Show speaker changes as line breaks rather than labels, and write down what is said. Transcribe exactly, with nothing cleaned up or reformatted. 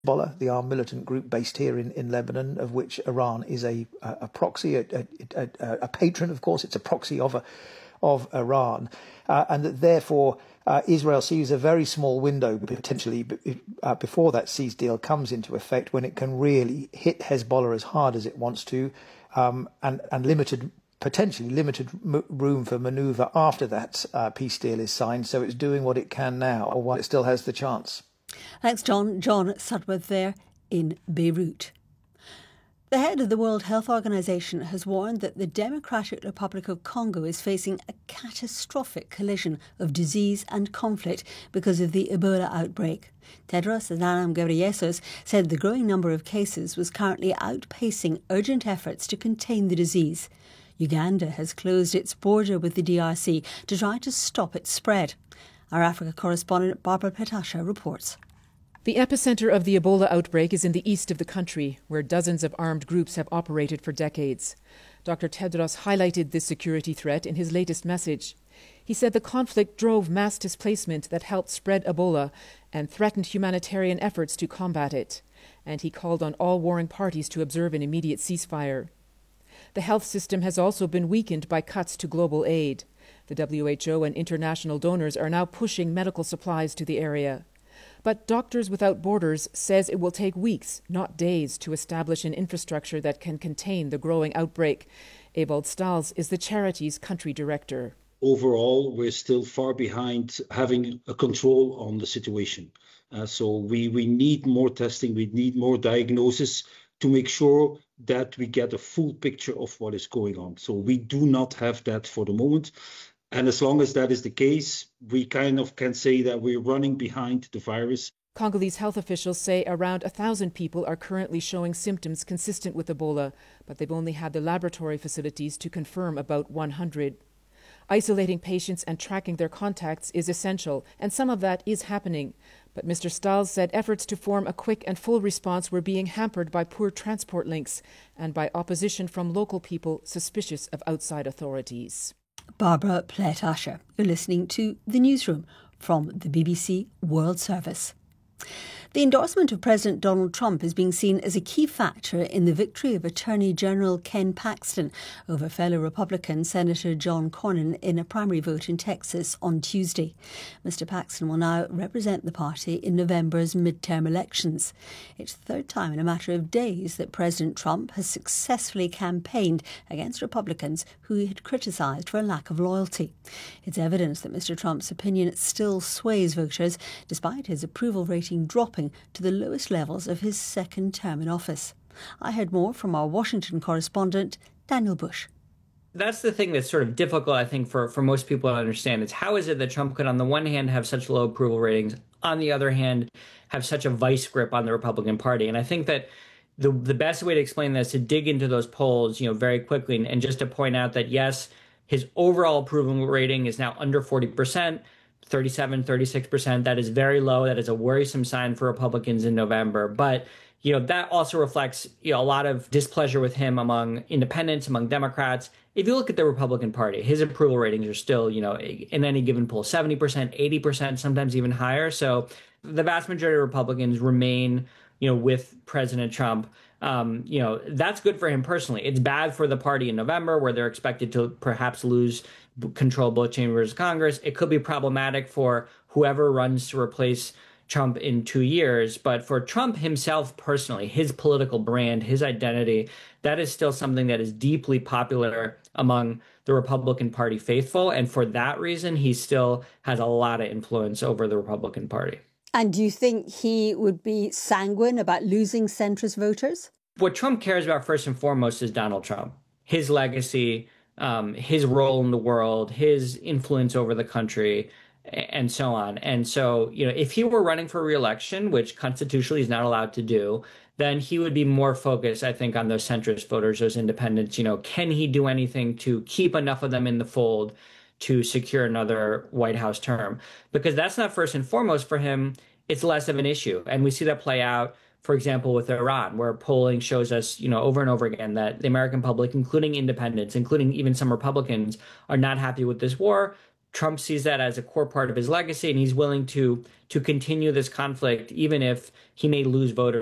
Hezbollah, the armed militant group based here in, in Lebanon, of which Iran is a, a proxy, a, a, a, a patron, of course. It's a proxy of, a, of Iran. Uh, and that therefore uh, Israel sees a very small window potentially uh, before that cease deal comes into effect, when it can really hit Hezbollah as hard as it wants to, um, and, and limited potentially limited m- room for manoeuvre after that uh, peace deal is signed. So it's doing what it can now, while it still has the chance.
Thanks, John. John Sudworth there in Beirut. The head of the World Health Organization has warned that the Democratic Republic of Congo is facing a catastrophic collision of disease and conflict because of the Ebola outbreak. Tedros Adhanom Ghebreyesus said the growing number of cases was currently outpacing urgent efforts to contain the disease. Uganda has closed its border with the D R C to try to stop its spread. Our Africa correspondent Barbara Petasha reports.
The epicenter of the Ebola outbreak is in the east of the country, where dozens of armed groups have operated for decades. Doctor Tedros highlighted this security threat in his latest message. He said the conflict drove mass displacement that helped spread Ebola and threatened humanitarian efforts to combat it. And he called on all warring parties to observe an immediate ceasefire. The health system has also been weakened by cuts to global aid. The W H O and international donors are now pushing medical supplies to the area. But Doctors Without Borders says it will take weeks, not days, to establish an infrastructure that can contain the growing outbreak. Ewald Stahls is the charity's country director.
Overall, we're still far behind having a control on the situation. Uh, so we, we need more testing, we need more diagnosis to make sure that we get a full picture of what is going on. So we do not have that for the moment. And as long as that is the case, we kind of can say that we're running behind the virus.
Congolese health officials say around a thousand people are currently showing symptoms consistent with Ebola, but they've only had the laboratory facilities to confirm about one hundred. Isolating patients and tracking their contacts is essential, and some of that is happening. But Mister Stahls said efforts to form a quick and full response were being hampered by poor transport links and by opposition from local people suspicious of outside authorities.
Barbara Plett-Asher. You're listening to The Newsroom from the B B C World Service. The endorsement of President Donald Trump is being seen as a key factor in the victory of Attorney General Ken Paxton over fellow Republican Senator John Cornyn in a primary vote in Texas on Tuesday. Mister Paxton will now represent the party in November's midterm elections. It's the third time in a matter of days that President Trump has successfully campaigned against Republicans who he had criticised for a lack of loyalty. It's evidence that Mister Trump's opinion still sways voters, despite his approval rating dropping to the lowest levels of his second term in office. I heard more from our Washington correspondent, Daniel Bush.
That's the thing that's sort of difficult, I think, for, for most people to understand. Is how is it that Trump could, on the one hand, have such low approval ratings, on the other hand, have such a vice grip on the Republican Party? And I think that the the best way to explain this is to dig into those polls, you know, very quickly, and, and just to point out that, yes, his overall approval rating is now under forty percent. thirty-seven, thirty-six percent. That is very low. That is a worrisome sign for Republicans in November. But, you know, that also reflects, you know, a lot of displeasure with him among independents, among Democrats. If you look at the Republican Party, his approval ratings are still, you know, in any given poll, seventy percent, eighty percent, sometimes even higher. So the vast majority of Republicans remain, you know, with President Trump. Um, you know, that's good for him personally. It's bad for the party in November, where they're expected to perhaps lose control of both chambers of Congress. It could be problematic for whoever runs to replace Trump in two years. But for Trump himself personally, his political brand, his identity, that is still something that is deeply popular among the Republican Party faithful. And for that reason, he still has a lot of influence over the Republican Party.
And do you think he would be sanguine about losing centrist voters?
What Trump cares about first and foremost is Donald Trump, his legacy, um, his role in the world, his influence over the country, and so on. And so, you know, if he were running for re-election, which constitutionally he's not allowed to do, then he would be more focused, I think, on those centrist voters, those independents. You know, can he do anything to keep enough of them in the fold to secure another White House term? Because that's not first and foremost for him. It's less of an issue. And we see that play out, for example, with Iran, where polling shows us, you know, over and over again that the American public, including independents, including even some Republicans, are not happy with this war. Trump sees that as a core part of his legacy, and he's willing to to continue this conflict, even if he may lose voters